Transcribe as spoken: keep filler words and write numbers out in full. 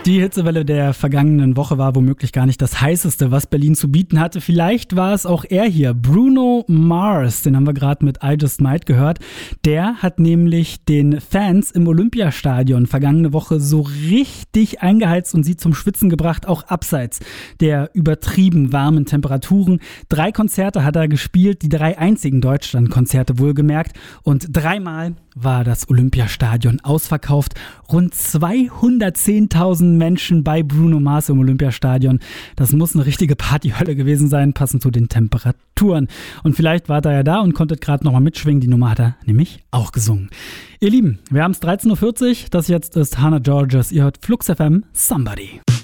Die Hitzewelle der vergangenen Woche war womöglich gar nicht das Heißeste, was Berlin zu bieten hatte. Vielleicht war es auch er hier, Bruno Mars, den haben wir gerade mit I Just Might gehört. Der hat nämlich den Fans im Olympiastadion vergangene Woche so richtig eingeheizt und sie zum Schwitzen gebracht, auch abseits der übertrieben warmen Temperaturen. Drei Konzerte hat er gespielt, die drei einzigen Deutschland-Konzerte wohlgemerkt, und dreimal war das Olympiastadion ausverkauft. Rund zweihundertzehntausend Menschen bei Bruno Mars im Olympiastadion. Das muss eine richtige Partyhölle gewesen sein, passend zu den Temperaturen. Und vielleicht war er ja da und konntet gerade nochmal mitschwingen. Die Nummer hat er nämlich auch gesungen. Ihr Lieben, wir haben es dreizehn Uhr vierzig. Das jetzt ist Hannah Georges. Ihr hört Flux F M, Somebody.